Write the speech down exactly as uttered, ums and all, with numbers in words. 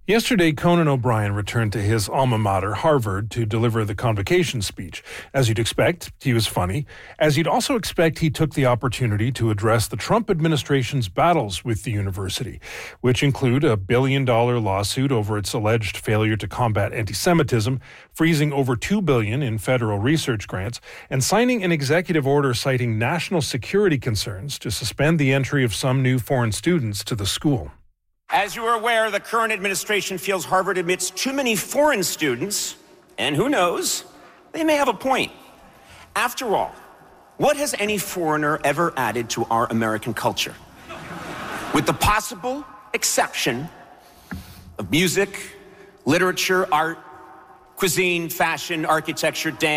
Yesterday, Conan O'Brien returned to his alma mater, Harvard, to deliver the convocation speech. As you'd expect, he was funny. As you'd also expect, he took the opportunity to address the Trump administration's battles with the university, which include a billion-dollar lawsuit over its alleged failure to combat anti-Semitism, freezing over two billion dollars in federal research grants, and signing an executive order citing national security concerns to suspend the entry of some new foreign students to the school. As you are aware, the current administration feels Harvard admits too many foreign students, and who knows, they may have a point. After all, what has any foreigner ever added to our American culture? With the possible exception of music, literature, art, cuisine, fashion, architecture, dance,